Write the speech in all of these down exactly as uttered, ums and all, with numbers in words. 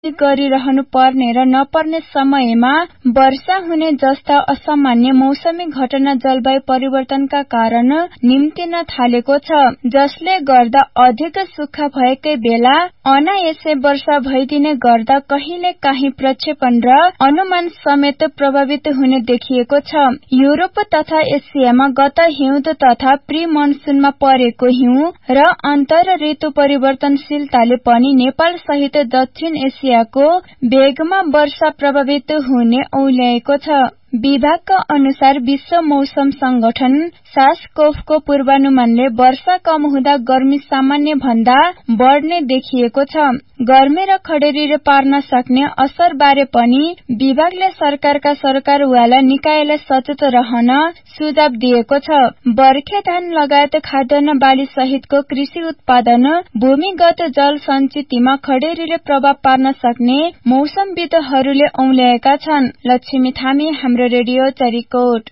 गरिरहनु पर्ने र नपर्ने समयमा वर्षा हुने जस्ता असामान्य मौसमी घटना जलवायु परिवर्तनका कारण निम्तिन थालेको छ, जसले गर्दा अधिक सुक्खा भएकै बेला अनायासै वर्षा भइदिने गर्दा कहिले काहीँ प्रक्षेपण र अनुमान समेत प्रभावित हुने देखिएको छ। युरोप तथा एसियामा गत हिउँद तथा प्री मनसुनमा परेको हिउँ र अन्तर ऋतु परिवर्तनशीलताले पनि नेपाल सहित दक्षिण एसियाको भेगमा वर्षा प्रभावित हुने औल्याएको छ। विभागका अनुसार विश्व मौसम संगठन सासकोफको पूर्वानुमानले वर्षा कम हुँदा गर्मी सामान्य भन्दा बढ्ने देखिएको छ। गर्मी र खडेरीले पार्न सक्ने असर बारे पनि विभागले सरकारका सरकारवाला निकायलाई सचेत रहन सुझाव दिएको छ। बर्खे धान लगायत खाद्यान्न बाली सहितको कृषि उत्पादन, भूमिगत जल सञ्चितमा खडेरीले प्रभाव पार्न सक्ने मौसमविदहरूले औल्याएका छन्। लक्ष्मी थामी, हाम्रो रेडियो चरीकोट।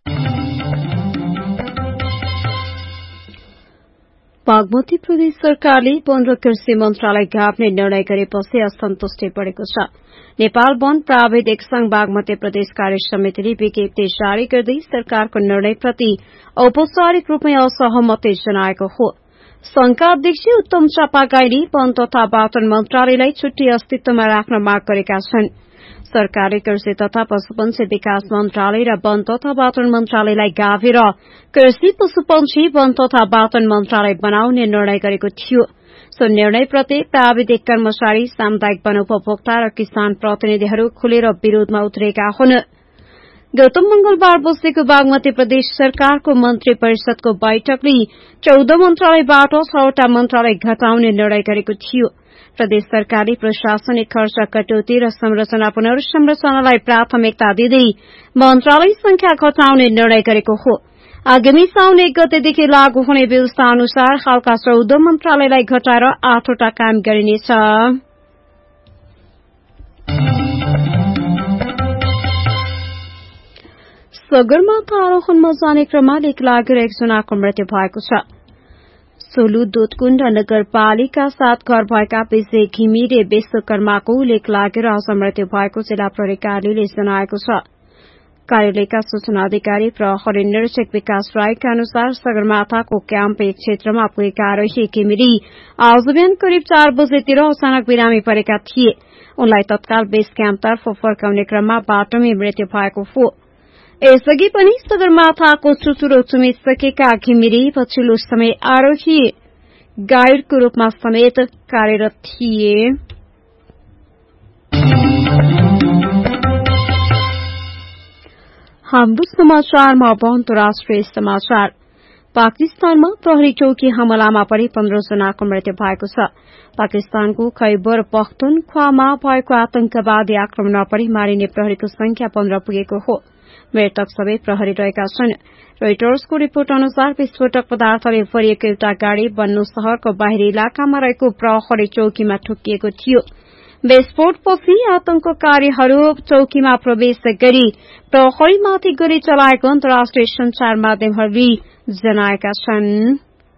बागमती प्रदेश सरकारले वन र कृषि मन्त्रालय गाभ्ने निर्णय गरेपछि असन्तुष्टि बढ़ेको छ। नेपाल वन प्राविधिक संघ बागमती प्रदेश कार्य समितिले विज्ञप्ति जारी गर्दै सरकारको निर्णयप्रति औपचारिक रूपमै असहमति जनाएको हो। संघका अध्यक्ष उत्तम चापागाईले वन तथा वातावरण मन्त्रालयलाई छुट्टी अस्तित्वमा राख्न माग गरेका छन्। सरकारले कृषि तथा पशुपन्छी विकास मन्त्रालय र वन तथा वातावरण मन्त्रालयलाई गाभेर कृषि पशुपन्छी वन तथा वातावरण मन्त्रालय बनाउने निर्णय गरेको थियो। सो निर्णयप्रति प्राविधिक कर्मचारी, सामुदायिक वन उपभोक्ता र किसान प्रतिनिधिहरू खुलेर विरोधमा उत्रेका हुन्। गौतम मंगलबार बसेको बागमती प्रदेश सरकारको मन्त्री परिषदको बैठकले चौध मन्त्रालयबाट छवटा मन्त्रालय घटाउने निर्णय गरेको थियो। प्रदेश सरकारले प्रशासनिक खर्च कटौती र संरचना पुनर्संरचनालाई प्राथमिकता दिँदै मन्त्रालय संख्या घटाउने निर्णय गरेको हो। आगामी साउन एक गतेदेखि लागू हुने व्यवस्था अनुसार हालका चौध मन्त्रालयलाई घटाएर आठवटा कायम गरिनेछ। सगरमाथा आरोहणमा जाने क्रममा लेक लागेर एकजनाको मृत्यु भएको छ। सोलु दुधकुण्ड नगरपालिका साथ घर भएका विजय घिमिरे विश्वकर्माको लेक लागेर आज मृत्यु भएको जिल्ला प्रहरी कार्यालयले जनाएको छ। कार्यालयका सूचना अधिकारी प्रहरी निरीक्षक विकास राईका अनुसार सगरमाथाको क्याम्प एक क्षेत्रमा पुगेका रही घिमिरे आज बिहान करिब चार बजेतिर अचानक बिरामी परेका थिए। उनलाई तत्काल बेस क्याम्पतर्फ फर्काउने क्रममा बाटोमै मृत्यु भएको हो। यसअघि पनि सगरमाथाको चुचुरो चुमिसकेका घिमिरे पछिल्लो समय आरोही गाइडको रूपमा समेत कार्यरत थिए। हाम्रो समाचारमा अब अन्तर्राष्ट्रिय समाचार। पाकिस्तानमा प्रहरी चौकी हमलामा परि पन्ध्र जनाको मृत्यु भएको छ। पाकिस्तानको खैबर पख्तुनख्वामा भएको आतंकवादी आक्रमणमा परि मारिने प्रहरीको संख्या पन्ध्र पुगेको हो। मृतक सबै प्रहरी रहेका छन्। रोइटर्सको रिपोर्ट अनुसार विस्फोटक पदार्थले भरिएको एउटा गाड़ी बन्नु शहरको बाहिरी इलाकामा रहेको प्रहरी चौकीमा ठोकिएको थियो। विस्फोटपछि आतंककारीहरू चौकीमा प्रवेश गरी प्रहरीमाथि गोली चलाएको अन्तर्राष्ट्रिय संचार माध्यमहरूले जनाएका छन्।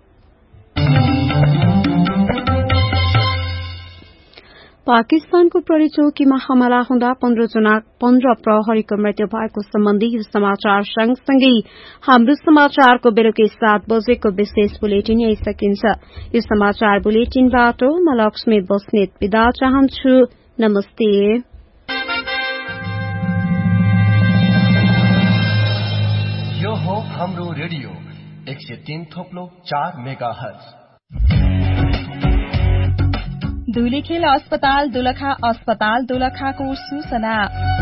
पाकिस्तानको प्रहरी चौकीमा हमला हुँदा पन्ध्र जना पन्ध्र प्रहरीको मृत्यु भएको सम्बन्धी यो समाचार सँगसँगै हाम्रो समाचारको बेलुकी सात बजेको विशेष बुलेटिन यही सकिन्छ। यो समाचार बुलेटिनबाट म लक्ष्मी बस्नेत बिदा चाहन्छु। नमस्ते। यो हो हाम्रो रेडियो एक सय तीन थोप्लो चार मेगा हर्ज। धुलीखेल अस्पताल दोलखा अस्पताल दोलखाको सूचना।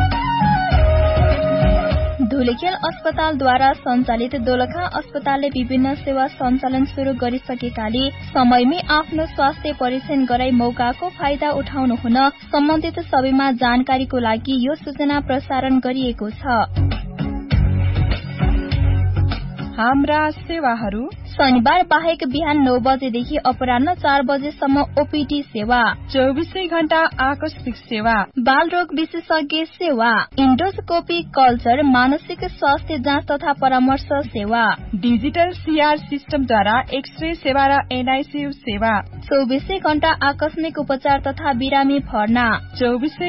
धुलीखेल अस्पतालद्वारा सञ्चालित दोलखा अस्पतालले विभिन्न सेवा सञ्चालन शुरू गरिसकेकाले समयमै आफ्नो स्वास्थ्य परीक्षण गराई मौकाको फाइदा उठाउनु हुन सम्बन्धित सबैमा जानकारीको लागि यो सूचना प्रसारण गरिएको छ। हाम्रा सेवाहरू शनिबार बाहेक बिहान नौ बजेदेखि अपराह्न चार बजेसम्म ओपीडी सेवा, चौबिसै घण्टा आकस्मिक सेवा, बाल रोग विशेषज्ञ सेवा, इन्डोस्कोपी कल्चर, मानसिक स्वास्थ्य जाँच तथा परामर्श सेवा, डिजिटल सीआर सिस्टमद्वारा एक्सरे सेवा र एनआईसीयू सेवा, चौबिसै घण्टा आकस्मिक उपचार तथा बिरामी भर्ना, चौबिसै